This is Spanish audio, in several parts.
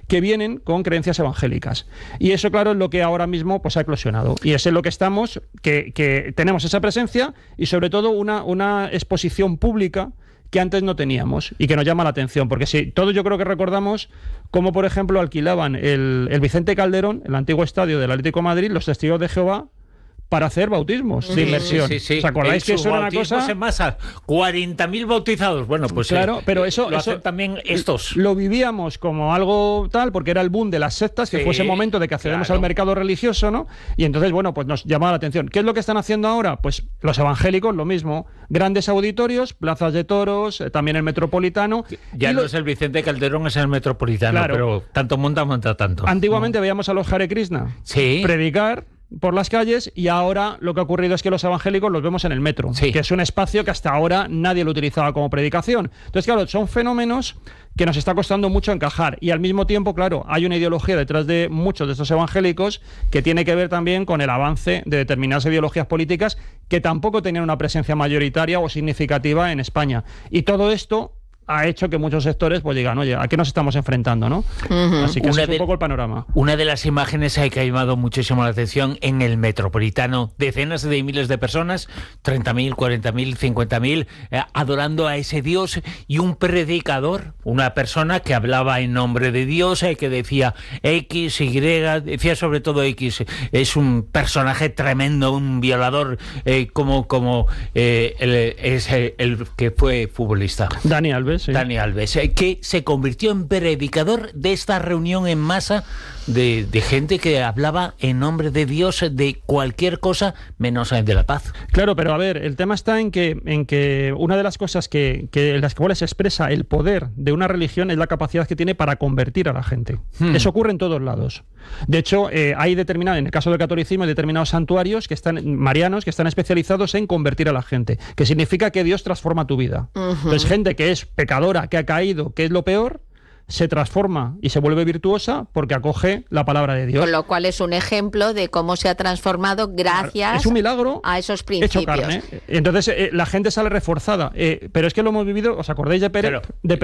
que vienen con creencias evangélicas. Y eso, claro, es lo que ahora mismo pues ha eclosionado. Y es en lo que estamos, que tenemos esa presencia y sobre todo una exposición pública que antes no teníamos y que nos llama la atención, porque si todos yo creo que recordamos cómo, por ejemplo, alquilaban el Vicente Calderón, el antiguo estadio del Atlético de Madrid, los testigos de Jehová, para hacer bautismos de inmersión. Sí. ¿Os acordáis que eso era una cosa? En masa, 40.000 bautizados. Bueno, pues claro, pero eso hacen también estos. Lo vivíamos como algo tal, porque era el boom de las sectas, que fue ese momento de que accedemos al mercado religioso, ¿no? Y entonces, bueno, pues nos llamaba la atención. ¿Qué es lo que están haciendo ahora? Pues los evangélicos, lo mismo. Grandes auditorios, plazas de toros, también el Metropolitano. Ya no es el Vicente Calderón, es el Metropolitano, claro, pero tanto monta tanto. Antiguamente veíamos a los Hare Krishna predicar por las calles, y ahora lo que ha ocurrido es que los evangélicos los vemos en el metro, que es un espacio que hasta ahora nadie lo utilizaba como predicación. Entonces, claro, son fenómenos que nos está costando mucho encajar, y al mismo tiempo, claro, hay una ideología detrás de muchos de estos evangélicos que tiene que ver también con el avance de determinadas ideologías políticas que tampoco tenían una presencia mayoritaria o significativa en España. Y todo esto ha hecho que muchos sectores pues digan, oye, ¿a qué nos estamos enfrentando, no? Así que ese es un poco el panorama. Una de las imágenes que ha llamado muchísimo la atención en el Metropolitano, decenas de miles de personas, 30.000, 40.000, 50.000, adorando a ese Dios, y un predicador, una persona que hablaba en nombre de Dios, que decía X, Y, decía sobre todo X, es un personaje tremendo, un violador, como el que fue futbolista. Dani Alves. Sí. Dani Alves, que se convirtió en predicador de esta reunión en masa de gente que hablaba en nombre de Dios de cualquier cosa menos de la paz. Claro, pero a ver, el tema está en que una de las cosas en las cuales se expresa el poder de una religión es la capacidad que tiene para convertir a la gente. Eso ocurre en todos lados. De hecho, hay en el caso del catolicismo, hay determinados santuarios marianos que están especializados en convertir a la gente, que significa que Dios transforma tu vida. Entonces, gente que es pecadora, que ha caído, que es lo peor, se transforma y se vuelve virtuosa porque acoge la palabra de Dios. Con lo cual es un ejemplo de cómo se ha transformado gracias es un milagro a esos principios. Hecho carne. Entonces la gente sale reforzada. Pero es que lo hemos vivido, ¿os acordáis de Pérez?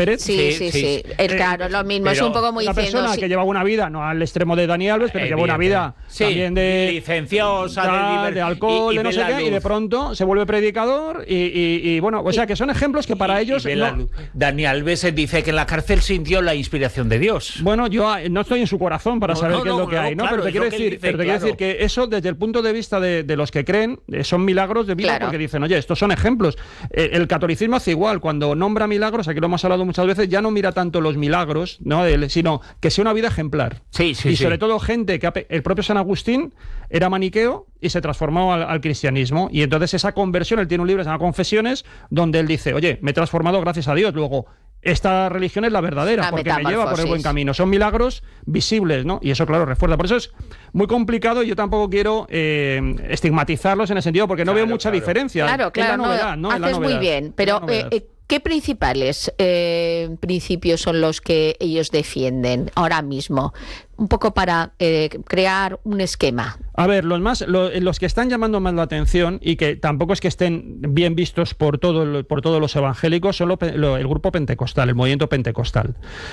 Sí. Claro, lo mismo, es un poco muy diciendo... Una persona que lleva una vida, no al extremo de Dani Alves, pero lleva una vida también de... licenciosa, de alcohol, de no sé qué, y de pronto se vuelve predicador y bueno, o sea que son ejemplos que para ellos... Dani Alves dice que en la cárcel sintió la inspiración de Dios. Bueno, yo no estoy en su corazón para saber qué es lo que hay, ¿no? Claro, pero te quiero decir que eso, desde el punto de vista de los que creen, son milagros de vida, porque dicen, oye, estos son ejemplos. El catolicismo hace igual, cuando nombra milagros, aquí lo hemos hablado muchas veces, ya no mira tanto los milagros, ¿no? Sino que sea una vida ejemplar. Y sobre todo gente que el propio San Agustín era maniqueo y se transformó al cristianismo, y entonces esa conversión, él tiene un libro que se llama Confesiones, donde él dice, oye, me he transformado gracias a Dios. Luego, esta religión es la verdadera, porque me lleva por el buen camino. Son milagros visibles, ¿no? Y eso, claro, refuerza. Por eso es muy complicado, y yo tampoco quiero estigmatizarlos en el sentido, porque no veo mucha diferencia. Claro, es la novedad, ¿no? Haces muy bien, pero ¿qué principales principios son los que ellos defienden ahora mismo? Un poco para crear un esquema. A ver, los que están llamando más la atención, y que tampoco es que estén bien vistos por todos los evangélicos, son el grupo pentecostal, el movimiento pentecostal.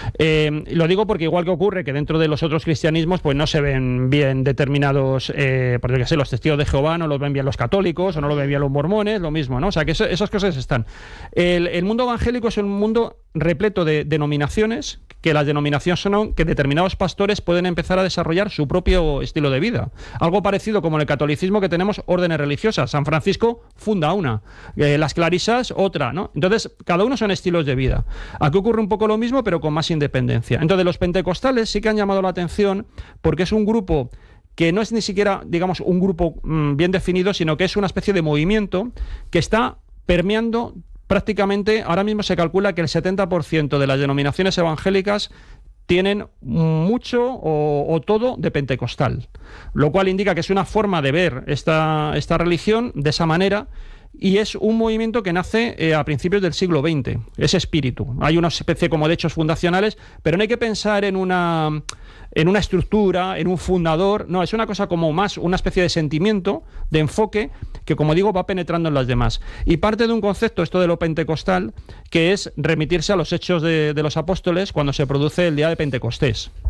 Lo digo porque igual que ocurre que dentro de los otros cristianismos pues no se ven bien determinados, porque yo sé, los testigos de Jehová no los ven bien los católicos, o no lo ven bien los mormones, lo mismo, ¿no? O sea, que esas cosas están. El mundo evangélico es un mundo repleto de denominaciones, que las denominaciones son que determinados pastores pueden empezar a desarrollar su propio estilo de vida. Algo parecido como en el catolicismo, que tenemos órdenes religiosas. San Francisco funda una, las clarisas otra, ¿no? Entonces, cada uno son estilos de vida. Aquí ocurre un poco lo mismo, pero con más independencia. Entonces, los pentecostales sí que han llamado la atención, porque es un grupo que no es ni siquiera, digamos, un grupo bien definido, sino que es una especie de movimiento que está permeando prácticamente. Ahora mismo se calcula que el 70% de las denominaciones evangélicas tienen mucho o todo de pentecostal, lo cual indica que es una forma de ver esta religión de esa manera, y es un movimiento que nace a principios del siglo XX, ese espíritu. Hay una especie como de hechos fundacionales, pero no hay que pensar en una estructura, en un fundador, no, es una cosa como más una especie de sentimiento, de enfoque, que, como digo, va penetrando en las demás. Y parte de un concepto, esto de lo pentecostal, que es remitirse a los hechos de los apóstoles cuando se produce el día de Pentecostés.